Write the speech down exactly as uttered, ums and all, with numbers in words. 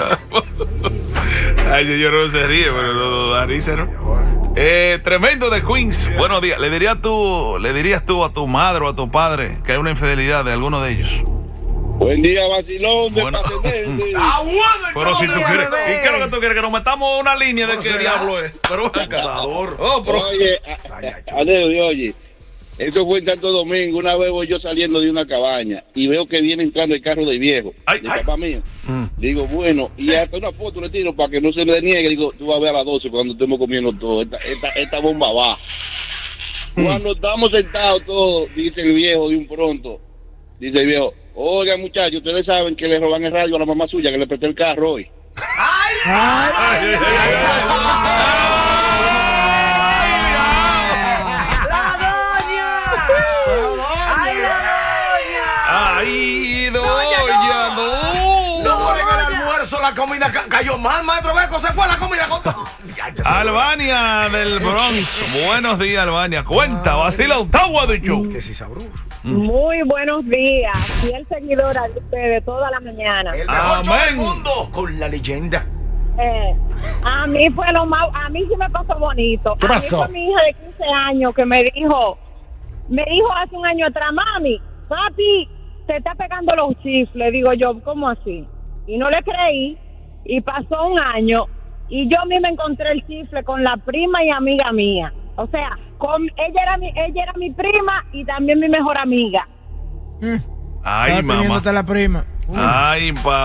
Ay, señor, no se ríe, pero no da risa, ¿no? Eh, tremendo de Queens. Buenos días. ¿Le dirías tú, le dirías tú a tu madre o a tu padre que hay una infidelidad de alguno de ellos? Buen día, vacilón. Bueno. Ah, bueno, Pero si tú entonces, quieres, bebé. ¿y qué es lo que tú quieres? Que nos metamos una línea de No qué será. diablo es. Pero ven acá. Abusador. Oh, pero... Oye, Adeo, oye, eso fue en Santo Domingo. Una vez voy yo saliendo de una cabaña y veo que viene entrando el carro del viejo, Ay, del ay. papá mío. Mm. Digo, bueno, y hasta una foto le tiro para que no se le niegue. Digo, tú vas a ver a las doce cuando estemos comiendo todo. Esta, esta, esta bomba va. Cuando estamos sentados todos, dice el viejo de un pronto, dice el viejo, oiga muchachos, ustedes saben que le roban el radio a la mamá suya que le presté el carro hoy. Ay, ay, ay, ¡Ay, la doña! ay, doña, No, no. por en el almuerzo la comida ca- cayó mal, maestro Beco, se fue la comida con todo. Ya, ya se Albania del Bronx. Buenos días, Albania. Cuenta, vacila Ottawa de show. Que sí, sabroso. Muy buenos días, fiel seguidora de ustedes toda la mañana. El mejor show del Amén. mundo con la leyenda. Eh, a mí fue lo más, a mí sí me pasó bonito. ¿Qué a pasó? mí fue mi hija de quince años que me dijo, me dijo hace un año atrás, mami, papi, te está pegando los chifles. Digo yo, ¿cómo así? Y no le creí, y pasó un año, y yo misma encontré el chifle con la prima y amiga mía. O sea, con ella era mi, ella era mi prima y también mi mejor amiga. Ay, mamá. la prima. Ay, papá.